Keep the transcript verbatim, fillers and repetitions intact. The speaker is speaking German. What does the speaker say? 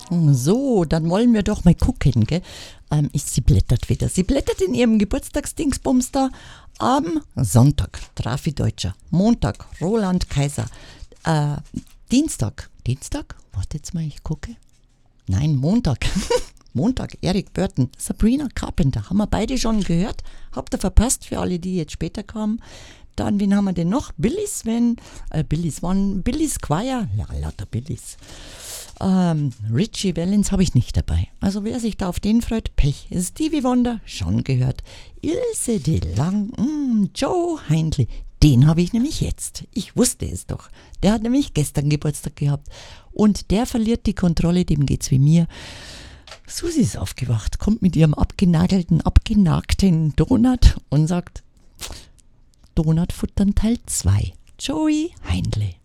So, dann wollen wir doch mal gucken, gell? Ähm, ich, sie blättert wieder. Sie blättert in ihrem Geburtstagsdingsbums da. Am Sonntag, Trafi Deutscher. Montag, Roland Kaiser. Äh, Dienstag. Dienstag? Warte jetzt mal, ich gucke. Nein, Montag. Montag, Eric Burton, Sabrina Carpenter. Haben wir beide schon gehört? Habt ihr verpasst für alle, die jetzt später kamen? Dann, wen haben wir denn noch? Billy Sven, äh, Billy Swan, Billy Squire. Ja, lauter Billys. Ähm, Richie Valens habe ich nicht dabei. Also wer sich da auf den freut, Pech. Stevie Wonder, schon gehört. Ilse de Lang, mm, Joe Hindley, den habe ich nämlich jetzt. Ich wusste es doch. Der hat nämlich gestern Geburtstag gehabt. Und der verliert die Kontrolle, dem geht's wie mir. Susi ist aufgewacht, kommt mit ihrem abgenagelten, abgenagten Donut und sagt, Donut futtern Teil zwei. Joey Hindley.